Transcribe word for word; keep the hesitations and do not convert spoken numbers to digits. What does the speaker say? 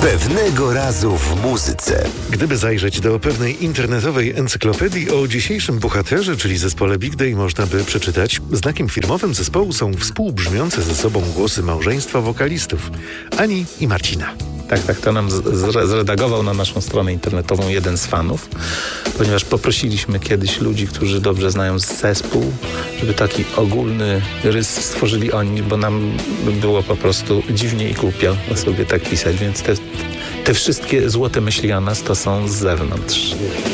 Pewnego razu w muzyce. Gdyby zajrzeć do pewnej internetowej encyklopedii, o dzisiejszym bohaterze, czyli zespole Big Day, można by przeczytać: znakiem firmowym zespołu są współbrzmiące ze sobą głosy małżeństwa wokalistów Ani i Marcina. Tak, tak, to nam z- zredagował na naszą stronę internetową jeden z fanów, ponieważ poprosiliśmy kiedyś ludzi, którzy dobrze znają zespół, żeby taki ogólny rys stworzyli oni, bo nam było po prostu dziwnie i głupio sobie tak pisać, więc te, te wszystkie złote myśli o nas to są z zewnątrz.